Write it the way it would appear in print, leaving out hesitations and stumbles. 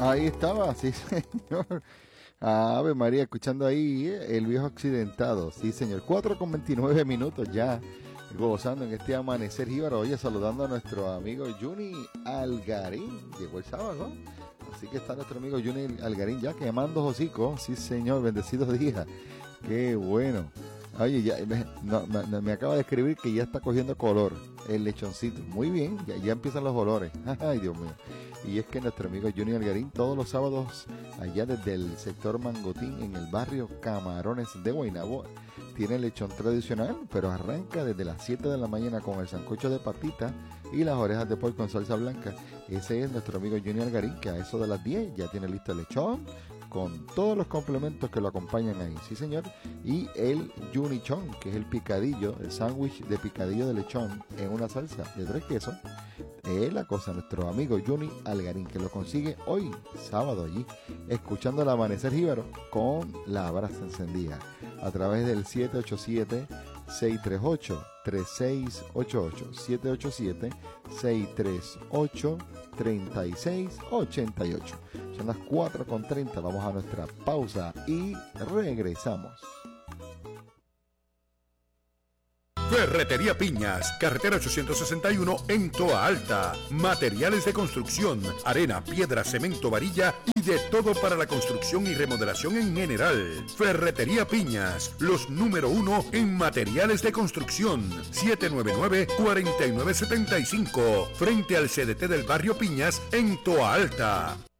Ahí estaba, sí, señor. Ave María, escuchando ahí el viejo accidentado. Sí, señor. 4:29 ya. Gozando en este amanecer jíbaro. Oye, saludando a nuestro amigo Juni Algarín. Llegó el sábado, ¿no? Así que está nuestro amigo Juni Algarín ya quemando hocico. Sí, señor. Bendecidos días. Qué bueno. Oye, ya me acaba de escribir que ya está cogiendo color el lechoncito. Muy bien, ya empiezan los olores. Ay, Dios mío. Y es que nuestro amigo Junior Algarín todos los sábados allá desde el sector Mangotín en el barrio Camarones de Guaynabo tiene el lechón tradicional, pero arranca desde las 7 de la mañana con el sancocho de patita y las orejas de pollo con salsa blanca. Ese es nuestro amigo Junior Algarín, que a eso de las 10 ya tiene listo el lechón con todos los complementos que lo acompañan ahí, sí señor, y el Junichón, que es el picadillo, el sándwich de picadillo de lechón en una salsa de 3 quesos. Es la cosa, nuestro amigo Juni Algarín, que lo consigue hoy, sábado allí, escuchando el amanecer jíbaro con la brasa encendida, a través del 787-638-3688, 787-638-3688. Son las 4:30, vamos a nuestra pausa y regresamos. Ferretería Piñas, carretera 861 en Toa Alta. Materiales de construcción, arena, piedra, cemento, varilla y de todo para la construcción y remodelación en general. Ferretería Piñas, los número 1 en materiales de construcción. 799-4975, frente al CDT del barrio Piñas en Toa Alta.